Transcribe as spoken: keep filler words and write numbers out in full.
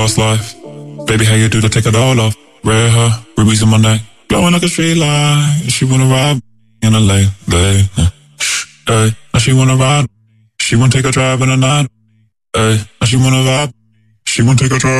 past life. Baby, how you do to take it all off? Red hair, rubies in my neck, glowing like a street light. She wanna ride in a late, late. Hey, now she wanna ride. She wanna take a drive in the night. Hey, now she wanna vibe. She wanna take a drive.